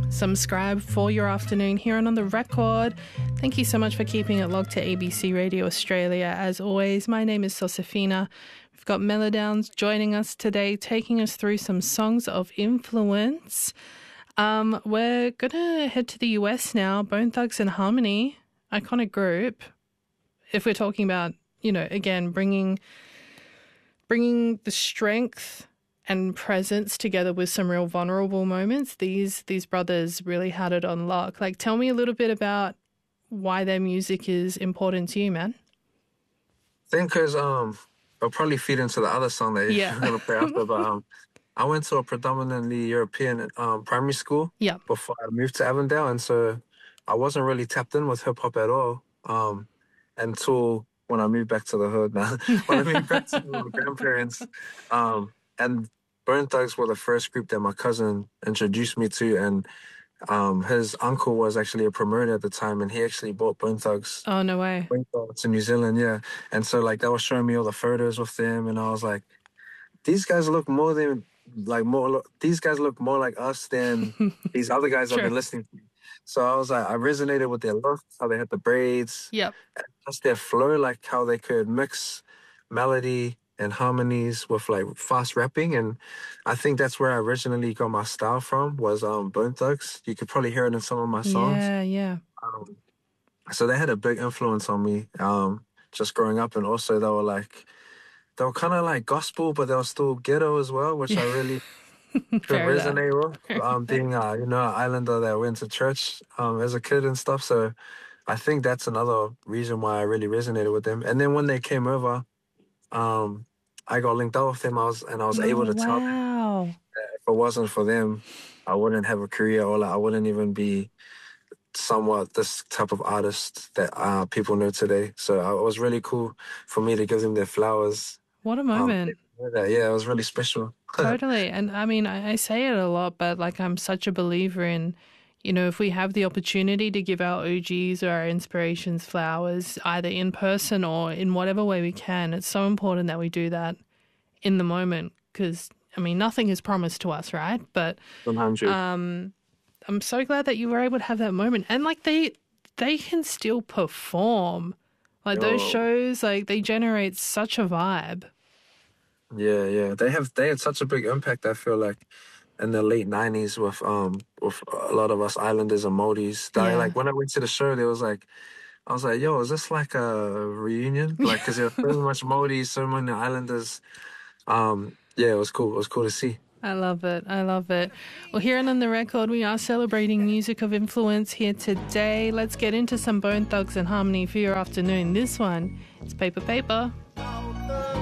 some Scribe for your afternoon here on the record. Thank you so much for keeping it locked to ABC Radio Australia. As always, my name is Josefina. We've got Melodowns joining us today, taking us through some songs of influence. We're going to head to the US now. Bone Thugs and Harmony, iconic group. If we're talking about, again, bringing the strength and presence together with some real vulnerable moments, these brothers really had it on lock. Like, tell me a little bit about why their music is important to you, man. I think because I'll probably feed into the other song that you're going to play after, but I went to a predominantly European primary school before I moved to Avondale, and so I wasn't really tapped in with hip-hop at all until when I moved back to the hood now. When I moved back to my grandparents. And Bone Thugs were the first group that my cousin introduced me to, and his uncle was actually a promoter at the time, and he actually bought Bone Thugs. Oh, no way. To New Zealand, yeah. And so, they were showing me all the photos with them, and I was like, these guys look more like us than these other guys I've been listening to. So I was like, I resonated with their look, how they had the braids. Yep. And just their flow, like how they could mix melody and harmonies with fast rapping. And I think that's where I originally got my style from, was Bone Thugs. You could probably hear it in some of my songs. Yeah. So they had a big influence on me just growing up. And also they were kind of like gospel, but they were still ghetto as well, which I really could resonate with. Being an islander that went to church as a kid and stuff. So I think that's another reason why I really resonated with them. And then when they came over, I got linked up with them. I was able to tell them that if it wasn't for them, I wouldn't have a career, or I wouldn't even be somewhat this type of artist that people know today. So it was really cool for me to give them their flowers. What a moment. Yeah, it was really special. Totally. And I mean, I say it a lot, but I'm such a believer in, if we have the opportunity to give our OGs or our inspirations flowers, either in person or in whatever way we can, it's so important that we do that in the moment, because, nothing is promised to us, right? But 100. I'm so glad that you were able to have that moment. And they can still perform. Those shows, they generate such a vibe. Yeah. They had such a big impact, I feel like, in the late 90s with a lot of us Islanders and Māoris. When I went to the show, I was like, yo, is this like a reunion? Because there were so much Māoris, so many Islanders. It was cool. It was cool to see. I love it. Well, here on the record, we are celebrating music of influence here today. Let's get into some Bone Thugs and Harmony for your afternoon. This one is Paper Paper.